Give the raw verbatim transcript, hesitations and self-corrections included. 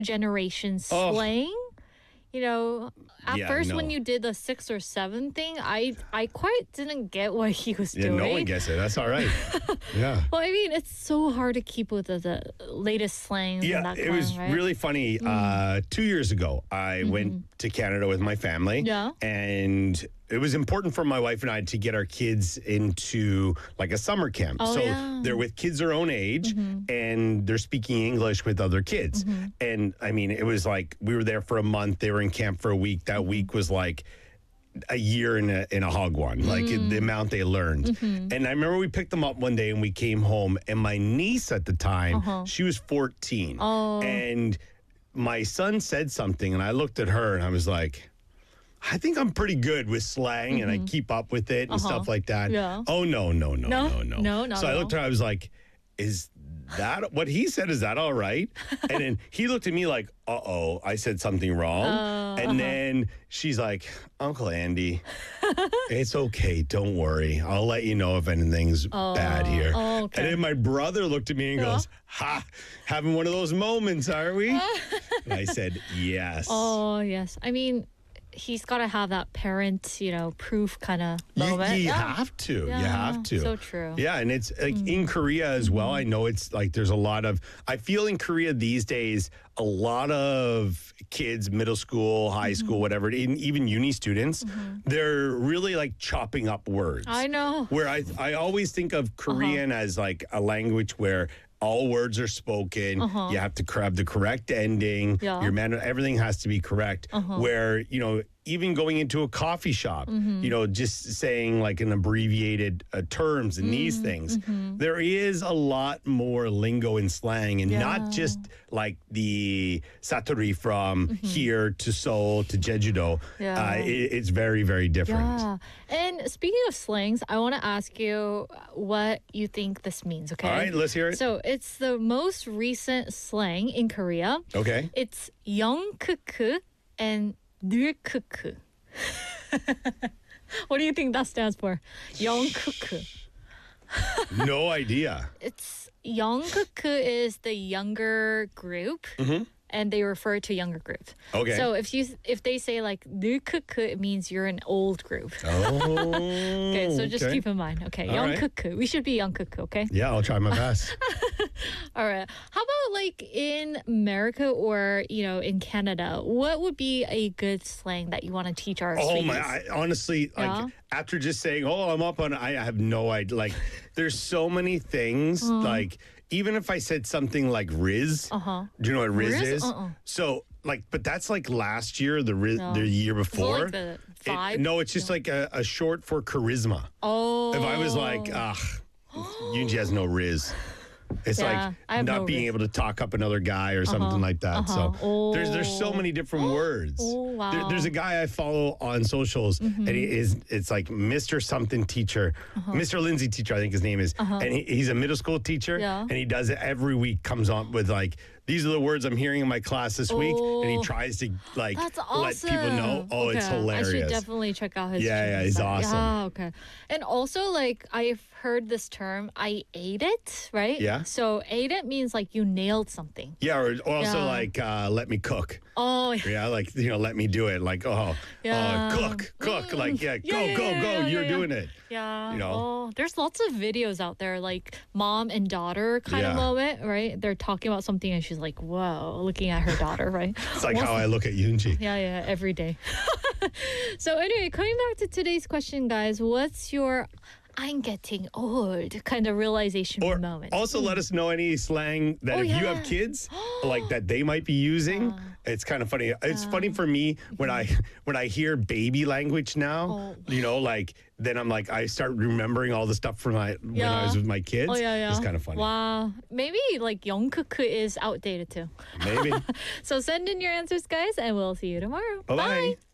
generation Oh. slang. You know, at Yeah, first no. when you did the six or seven thing, I I quite didn't get what he was Yeah, doing. no one gets it. That's all right. Yeah. Well, I mean, it's so hard to keep with the, the latest slangs and Yeah, that it kind, was right? Mm. really funny. Uh, two years ago, I went to Canada with my family. Yeah. And it was important for my wife and I to get our kids into like a summer camp. Oh, so yeah. they're with kids their own age and they're speaking English with other kids. And I mean, it was like we were there for a month, they were in camp for a week. That week was like a year in a in a hog one, like the amount they learned. And I remember we picked them up one day and we came home, and my niece at the time, she was fourteen. Oh. And my son said something, and I looked at her and I was like, I think I'm pretty good with slang and I keep up with it and stuff like that. Yeah. Oh, no, no, no, No? no, no. No, not So I at looked at her, I was like, is that what he said? Is that all right? And then he looked at me like, uh oh, I said something wrong. Uh, and then she's like, Uncle Andy, it's okay. Don't worry. I'll let you know if anything's bad here. oh, okay. And then my brother looked at me and goes, ha, having one of those moments, are we? And I said, yes. Oh, yes. I mean, he's got to have that parent, you know, proof kind of You, moment. you Yeah. have to. You Yeah, have to. so true. Yeah, and it's like in Korea as well. I know it's like there's a lot of. I feel in Korea these days, a lot of kids, middle school, high school, whatever, even even uni students, they're really like chopping up words. I know. Where I I always think of Korean as like a language where all words are spoken. You have to grab the correct ending. Yeah. Your man, everything has to be correct. Where you know, even going into a coffee shop, you know, just saying like an abbreviated uh, terms and these things. There is a lot more lingo and slang, and Yeah. not just like the satori from here to Seoul to Jeju-do. Yeah. Uh, it, it's very, very different. Yeah. And speaking of slangs, I want to ask you what you think this means, okay? All right, let's hear it. So it's the most recent slang in Korea. Okay. It's 영크크 and 늘크크. What do you think that stands for? 영크크. No idea. It's 영크크 is the younger group. And they refer to younger group. Okay. So if you if they say like 늘크크, it means you're an old group. Oh. Okay, so just okay. keep in mind. Okay, All right. 영크크. We should be 영크크, okay? Yeah, I'll try my best. All right. How about like in America or, you know, in Canada? What would be a good slang that you want to teach our Oh sweeties? my! I, honestly, like Yeah? after just saying, "Oh, I'm up on," I have no idea. Like, there's so many things. Uh-huh. Like, even if I said something like Riz, Uh-huh. do you know what Riz, Riz? is? Uh-uh. So, like, but that's like last year, the Riz, No. the year Is it before. like the It- vibe? no, it's just like a, a short for charisma. Oh. If I was like, ah, Yoonji has no Riz. It's Yeah, I like have not no being Riz. able to talk up another guy or something like that. uh-huh. So there's there's so Oh. many different words. Oh, wow. There- there's a guy I follow on socials, and he is it's like Mister Something Teacher, Mister Lindsay Teacher, I think his name is, and he, he's a middle school teacher, Yeah. and he does it every week. Comes on with like, these are the words I'm hearing in my class this week, and he Oh. tries to like That's let awesome. people know. Oh, it's Okay, hilarious. I should definitely check out his. Yeah, yeah, streams he's then. awesome. Yeah, okay. And also, like, I've heard this term, I ate it, right? Yeah. So, ate it means like you nailed something. Yeah, or also Yeah. like uh, let me cook. Oh, Yeah, like you know, let me do it. Like oh, Yeah. uh, cook, cook. Mm. Like yeah, Yeah, go, yeah, go, yeah, go. yeah, You're yeah. doing it. yeah. You know? Oh, there's lots of videos out there, like mom and daughter kind of Yeah. moment, right? They're talking about something, and she's like, "Whoa," looking at her daughter, right? It's like how I look at Yoonji. Yeah, yeah, every day. So anyway, coming back to today's question, guys, what's your I'm getting old kind of realization Or moment? also let us know any slang that Oh, if you have yeah. kids, like that they might be using. It's kind of funny. It's funny for me when I when I hear baby language now. Oh. You know, like then I'm like I start remembering all the stuff from my when I Yeah. was with my kids. Oh yeah, yeah. It's kind of funny. Wow, maybe like 영크크 is outdated too. Maybe. So send in your answers, guys, and we'll see you tomorrow. Bye bye.